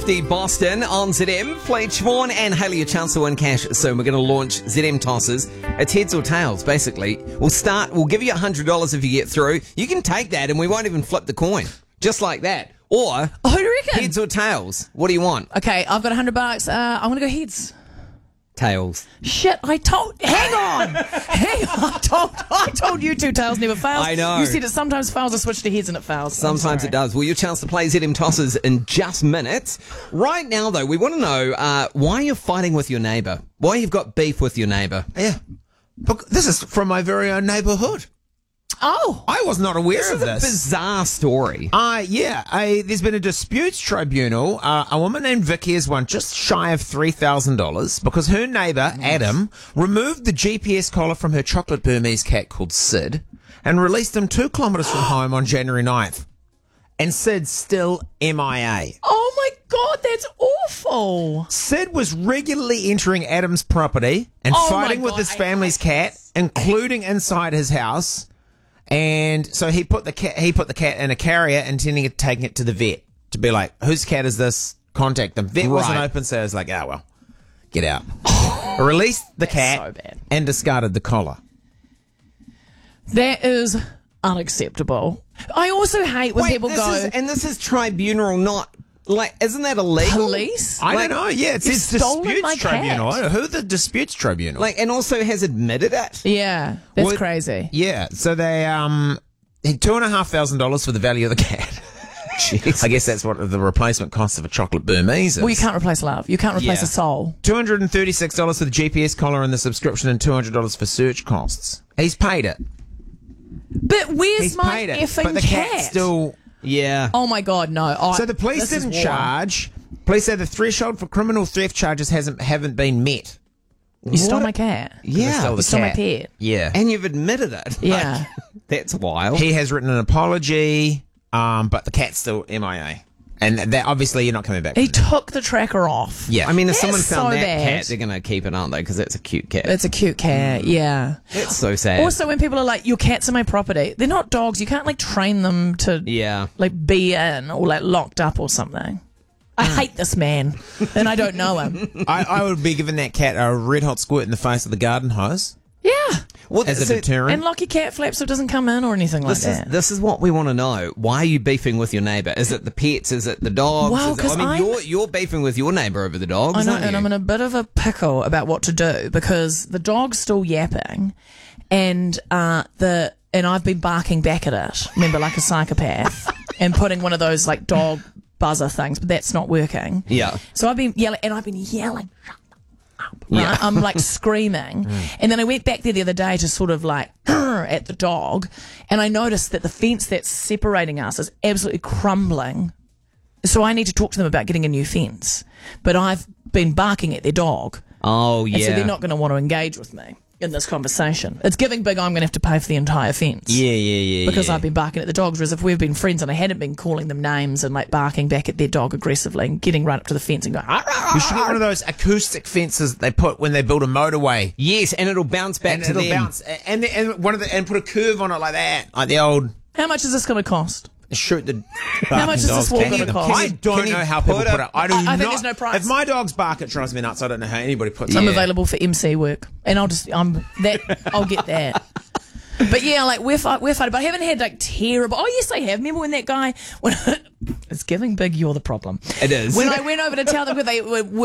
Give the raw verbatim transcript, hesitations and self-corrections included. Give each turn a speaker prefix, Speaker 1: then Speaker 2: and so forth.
Speaker 1: The Boston on Z M. Fleet Vaughan and Hayley, a chance to win cash soon. We're going to launch Z M tosses. It's heads or tails, basically. We'll start, we'll give you one hundred dollars if you get through. You can take that and we won't even flip the coin. Just like that. Or
Speaker 2: Oh, who do you reckon?
Speaker 1: heads or tails. What do you want?
Speaker 2: Okay, I've got one hundred bucks. Uh, I'm going to go heads.
Speaker 1: Tails.
Speaker 2: Shit, I told... Hang on! Hang on. I told, I told you two tails never fails.
Speaker 1: I know.
Speaker 2: You said it sometimes fails. I switch to heads and it fails. I'm
Speaker 1: Sometimes
Speaker 2: sorry.
Speaker 1: it does. Well, your chance to play Z M tosses in just minutes. Right now, though, we want to know uh, why you're fighting with your neighbour. Why you've got beef with your neighbour.
Speaker 3: Yeah. Look, this is from my very own neighbourhood.
Speaker 2: Oh!
Speaker 3: I was not aware
Speaker 1: This
Speaker 3: of
Speaker 1: is a
Speaker 3: this.
Speaker 1: bizarre story.
Speaker 3: Uh, yeah, uh, there's been a disputes tribunal. Uh, a woman named Vicky has won just shy of three thousand dollars because her neighbour, Adam, removed the G P S collar from her chocolate Burmese cat called Sid and released him two kilometres from home on January ninth. And Sid's still M I A.
Speaker 2: Oh my God, that's awful.
Speaker 3: Sid was regularly entering Adam's property and
Speaker 2: Oh my
Speaker 3: fighting with
Speaker 2: God,
Speaker 3: his
Speaker 2: I
Speaker 3: family's cat, including inside his house. And so he put the cat, he put the cat in a carrier, intending to take it to the vet to be like, whose cat is this? Contact them. Vet wasn't
Speaker 1: Right.
Speaker 3: open, so I was like, oh well, get out. Released the cat
Speaker 2: so bad.
Speaker 3: and discarded the collar.
Speaker 2: That is unacceptable. I also hate when
Speaker 1: Wait,
Speaker 2: people
Speaker 1: this
Speaker 2: go,
Speaker 1: is, and this is tribunal, not like, isn't that illegal?
Speaker 2: police?
Speaker 3: I
Speaker 1: Like,
Speaker 3: don't know. Yeah, it
Speaker 2: you've
Speaker 3: says
Speaker 2: stolen
Speaker 3: disputes
Speaker 2: my
Speaker 3: tribunal.
Speaker 2: cat.
Speaker 3: Who the disputes tribunal?
Speaker 1: Like, and also has admitted it.
Speaker 2: Yeah, that's
Speaker 3: Well,
Speaker 2: crazy.
Speaker 3: Yeah, so they um two and a half thousand dollars for the value of the cat. I guess that's what the replacement cost of a chocolate Burmese is.
Speaker 2: Well, you can't replace love. You can't replace
Speaker 1: Yeah.
Speaker 2: a soul.
Speaker 3: two hundred thirty-six dollars for the G P S collar and the subscription and two hundred dollars for search costs. He's paid it.
Speaker 2: But where's
Speaker 3: He's
Speaker 2: my
Speaker 3: paid it.
Speaker 2: effing
Speaker 3: But the
Speaker 2: cat?
Speaker 3: cat's still...
Speaker 1: Yeah.
Speaker 2: Oh my God, no. I,
Speaker 3: So the police
Speaker 2: this is
Speaker 3: didn't
Speaker 2: war.
Speaker 3: charge. Police say the threshold for criminal theft charges hasn't haven't been met.
Speaker 2: You stole
Speaker 1: What?
Speaker 2: my cat.
Speaker 1: Yeah.
Speaker 3: Stole the
Speaker 2: You stole my
Speaker 3: cat.
Speaker 2: pet.
Speaker 3: Yeah.
Speaker 1: And you've admitted it.
Speaker 2: Yeah.
Speaker 1: Like, that's wild.
Speaker 3: He has written an apology, um, but the cat's still M I A. And that obviously you're not coming back.
Speaker 2: He
Speaker 3: from that.
Speaker 2: took the tracker off.
Speaker 3: Yeah.
Speaker 1: I mean, if
Speaker 2: That's
Speaker 1: someone found
Speaker 2: so
Speaker 1: that
Speaker 2: bad.
Speaker 1: cat, they're going to keep it, aren't they? Because it's a cute cat.
Speaker 2: It's a cute cat, yeah.
Speaker 1: That's so sad.
Speaker 2: Also, when people are like, your cat's in my property, they're not dogs. You can't, like, train them to,
Speaker 1: yeah.
Speaker 2: like, be in or, like, locked up or something. I hate this man, and I don't know him.
Speaker 3: I, I would be giving that cat a red hot squirt in the face of the garden hose
Speaker 2: Yeah.
Speaker 1: Well,
Speaker 3: as a
Speaker 1: so
Speaker 3: deterrent.
Speaker 2: And lock your cat flap so it doesn't come in or anything like
Speaker 1: This is
Speaker 2: that.
Speaker 1: this is what we want to know. Why are you beefing with your neighbour? Is it the pets? Is it the dogs?
Speaker 2: Well,
Speaker 1: Is it-
Speaker 2: 'cause
Speaker 1: I mean,
Speaker 2: I'm-
Speaker 1: you're you're beefing with your neighbour over the dogs,
Speaker 2: I know,
Speaker 1: aren't
Speaker 2: and
Speaker 1: you?
Speaker 2: I'm in a bit of a pickle about what to do because the dog's still yapping, and uh, the and I've been barking back at it. Remember, like a psychopath, and putting one of those like dog buzzer things, but that's not working.
Speaker 1: Yeah.
Speaker 2: So I've been yelling, and I've been yelling. Right?
Speaker 1: Yeah.
Speaker 2: I'm like screaming. And then I went back there the other day to sort of like at the dog, and I noticed that the fence that's separating us is absolutely crumbling. So I need to talk to them about getting a new fence. But I've been barking at their dog.
Speaker 1: Oh
Speaker 2: And
Speaker 1: yeah.
Speaker 2: so they're not going to want to engage with me in this conversation. It's giving big I'm going to have to pay for the entire fence.
Speaker 1: yeah, yeah, yeah.
Speaker 2: Because
Speaker 1: yeah.
Speaker 2: I've been barking at the dogs, whereas if we've been friends and I hadn't been calling them names and like barking back at their dog aggressively and getting right up to the fence and going, "Arr, arr,
Speaker 3: You should get one of those acoustic fences they put when they build a motorway.
Speaker 1: Yes, and it'll bounce back
Speaker 3: And
Speaker 1: to
Speaker 3: it'll
Speaker 1: them.
Speaker 3: bounce. And, the, and one of the and put a curve on it like that. Like the old
Speaker 2: how much is this going to cost?
Speaker 3: shoot the
Speaker 2: How much is this wall
Speaker 3: Can
Speaker 2: going
Speaker 3: you-
Speaker 2: to cost?
Speaker 3: I don't
Speaker 1: Can you
Speaker 3: know how people
Speaker 1: put
Speaker 3: put
Speaker 1: a-
Speaker 3: it. I do
Speaker 2: I- I
Speaker 3: not.
Speaker 2: think there's no price.
Speaker 3: If my dogs bark, it drives me nuts. I don't know how anybody puts
Speaker 2: I'm
Speaker 3: it.
Speaker 2: available for M C work, and I'll just I'm that I'll get that. But yeah, like we're fight, we're fighting, but I haven't had like terrible. Oh yes, I have. Remember when that guy when it's giving big? You're the problem.
Speaker 1: It is.
Speaker 2: When I went over to tell them because they were.